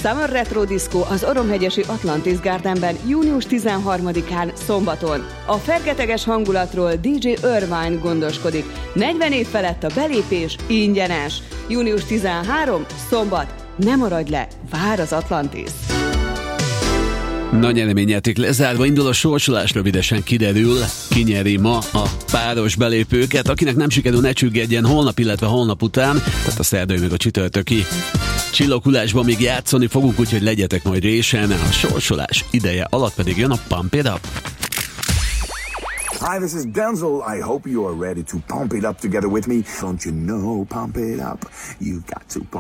Summer Retro Disco az Oromhegyesi Atlantis Gardenben június 13-án szombaton. A fergeteges hangulatról DJ Irvine gondoskodik. 40 év felett a belépés ingyenes. Június 13, szombat. Ne maradj le, vár az Atlantis! Nagy nyereményjáték lezárva indul a sorsolás, rövidesen kiderül, ki nyeri ma a páros belépőket. Akinek nem sikerül, ne csüggedjen, holnap, illetve holnap után, tehát a szerdai meg a csütörtöki csillaghullásban még játszani fogunk, úgyhogy legyetek majd résen. A sorsolás ideje alatt pedig jön a Pump It Up. Hi, this is Denzel. I hope you are ready to pump it up together with me. Don't you know, pump it up. You got to pump